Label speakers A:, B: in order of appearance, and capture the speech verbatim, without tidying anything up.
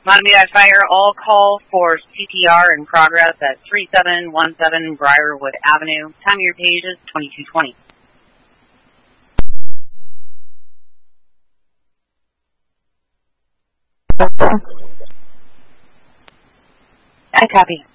A: Matamidi Fire, all call for C P R in progress at three seven one seven Briarwood Avenue. Time of your pages, twenty-two twenty. I copy.